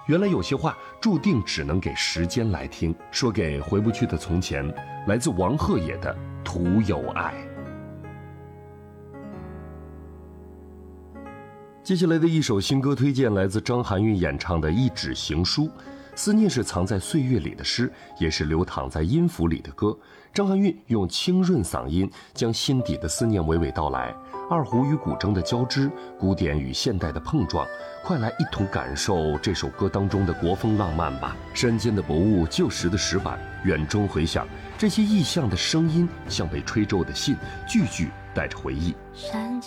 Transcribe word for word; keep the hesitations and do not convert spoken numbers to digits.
原来有些话注定只能给时间来听，说给回不去的从前，来自王鹤野的《徒有爱》。接下来的一首新歌推荐来自张含韵演唱的《一纸行书》。思念是藏在岁月里的诗，也是流淌在音符里的歌。张含韵用清润嗓音将心底的思念娓娓道来，二胡与古筝的交织，古典与现代的碰撞，快来一同感受这首歌当中的国风浪漫吧。山间的薄雾，旧时的石板，远中回响，这些意象的声音像被吹皱的信，句句带着回忆。 山